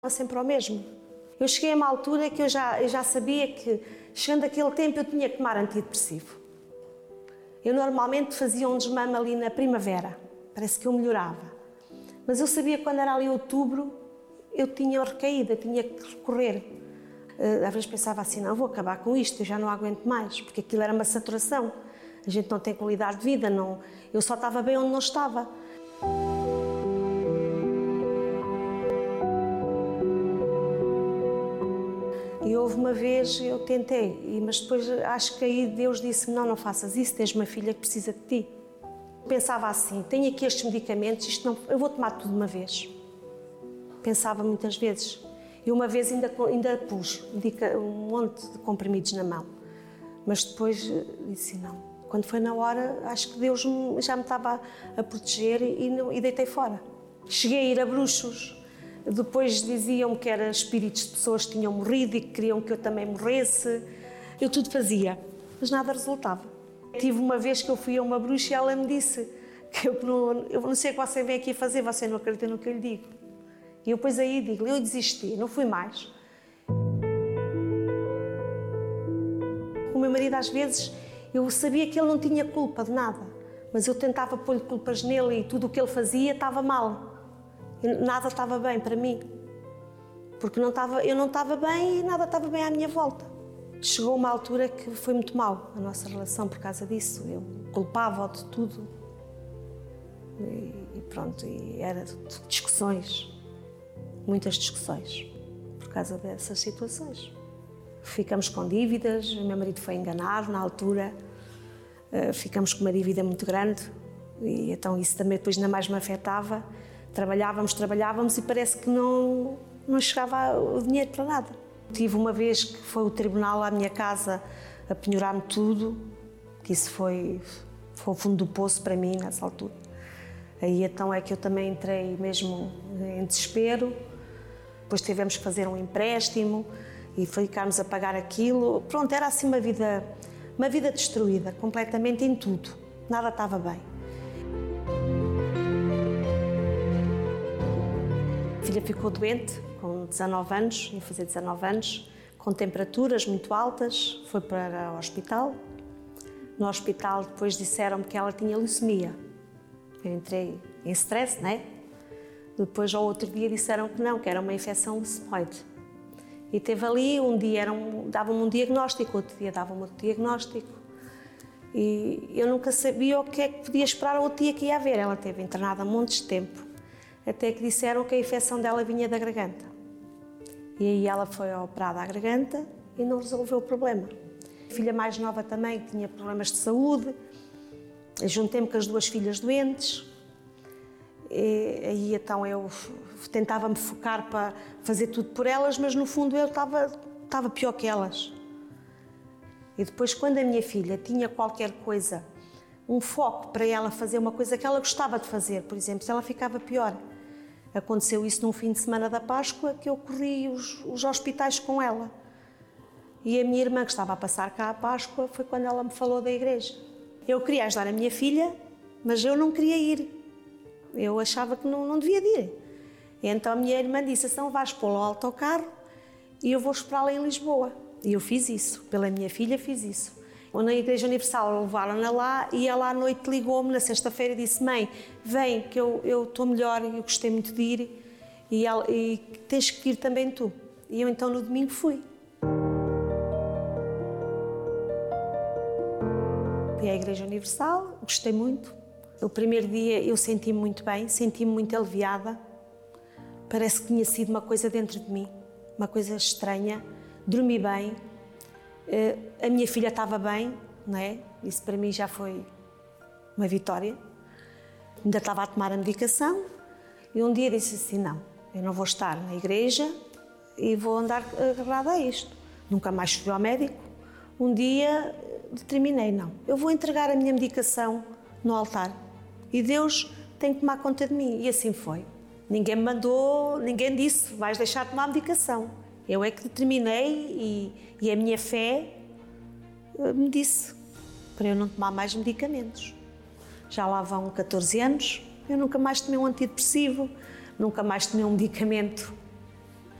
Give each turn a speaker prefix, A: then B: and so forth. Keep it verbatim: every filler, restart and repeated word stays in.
A: sempre ao mesmo. Eu cheguei a uma altura que eu já, eu já sabia que, chegando aquele tempo, eu tinha que tomar antidepressivo. Eu normalmente fazia um desmame ali na primavera, parece que eu melhorava. Mas eu sabia que quando era ali outubro, eu tinha recaída, tinha que recorrer. Às vezes pensava assim, não, vou acabar com isto, eu já não aguento mais, porque aquilo era uma saturação. A gente não tem qualidade de vida, não, eu só estava bem onde não estava. E houve uma vez, eu tentei, mas depois acho que aí Deus disse-me, não, não faças isso, tens uma filha que precisa de ti. Pensava assim, tenho aqui estes medicamentos, isto não, eu vou tomar tudo de uma vez. Pensava muitas vezes. E uma vez ainda, ainda pus um monte de comprimidos na mão. Mas depois disse não. Quando foi na hora, acho que Deus já me estava a proteger e, e deitei fora. Cheguei a ir a bruxos. Depois diziam-me que eram espíritos de pessoas que tinham morrido e que queriam que eu também morresse. Eu tudo fazia, mas nada resultava. Tive uma vez que eu fui a uma bruxa e ela me disse que eu não, eu não sei o que você vem aqui fazer, você não acredita no que eu lhe digo. E eu depois aí digo, eu desisti, não fui mais. O meu marido às vezes, eu sabia que ele não tinha culpa de nada, mas eu tentava pôr-lhe culpas nele e tudo o que ele fazia estava mal. Nada estava bem para mim, porque não estava, eu não estava bem e nada estava bem à minha volta. Chegou uma altura que foi muito mal a nossa relação por causa disso. Eu culpava-o de tudo e, e pronto, e era discussões, muitas discussões por causa dessas situações. Ficamos com dívidas, o meu marido foi enganado na altura, ficamos com uma dívida muito grande e então isso também depois ainda mais me afetava. Trabalhávamos, trabalhávamos e parece que não, não chegava o dinheiro para nada. Tive uma vez que foi o tribunal à minha casa a penhorar-me tudo, que isso foi, foi o fundo do poço para mim nessa altura. Aí então é que eu também entrei mesmo em desespero, depois tivemos que fazer um empréstimo e ficarmos a pagar aquilo. Pronto, era assim uma vida, uma vida destruída, completamente em tudo, nada estava bem. A filha ficou doente, com dezanove anos, ia fazer dezanove anos, com temperaturas muito altas, foi para o hospital. No hospital depois disseram-me que ela tinha leucemia. Eu entrei em stress, né? Depois ao outro dia disseram que não, que era uma infecção leucemoide. E teve ali, um dia um, davam-me um diagnóstico, outro dia davam-me outro diagnóstico. E eu nunca sabia o que é que podia esperar a outro dia que ia haver. Ela esteve internada há montes de tempo. Até que disseram que a infecção dela vinha da garganta. E aí ela foi operada à garganta e não resolveu o problema. A filha mais nova também tinha problemas de saúde, juntei-me com as duas filhas doentes, e aí então eu tentava-me focar para fazer tudo por elas, mas no fundo eu estava, estava pior que elas. E depois, quando a minha filha tinha qualquer coisa, um foco para ela fazer uma coisa que ela gostava de fazer, por exemplo, se ela ficava pior. Aconteceu isso num fim de semana da Páscoa, que eu corri os, os hospitais com ela. E a minha irmã, que estava a passar cá a Páscoa, foi quando ela me falou da igreja. Eu queria ajudar a minha filha, mas eu não queria ir. Eu achava que não, não devia de ir. E então a minha irmã disse, então vais pô-la ao autocarro e eu vou esperá-la em Lisboa. E eu fiz isso, pela minha filha fiz isso. Na Igreja Universal levaram-na lá e ela à noite ligou-me na sexta-feira e disse, mãe, vem que eu eu estou melhor, eu gostei muito de ir e, ela, e tens que ir também tu. E eu então no domingo fui. Fui à Igreja Universal, gostei muito. O primeiro dia eu senti-me muito bem, senti-me muito aliviada. Parece que tinha sido uma coisa dentro de mim, uma coisa estranha. Dormi bem. A minha filha estava bem, não é? Isso para mim já foi uma vitória. Ainda estava a tomar a medicação e um dia disse assim, não, eu não vou estar na igreja e vou andar agarrada a isto. Nunca mais fui ao médico. Um dia determinei, não, eu vou entregar a minha medicação no altar e Deus tem que tomar conta de mim. E assim foi. Ninguém me mandou, ninguém disse, vais deixar de tomar a medicação. Eu é que determinei e, e a minha fé me disse para eu não tomar mais medicamentos. Já lá vão catorze anos, eu nunca mais tomei um antidepressivo, nunca mais tomei um medicamento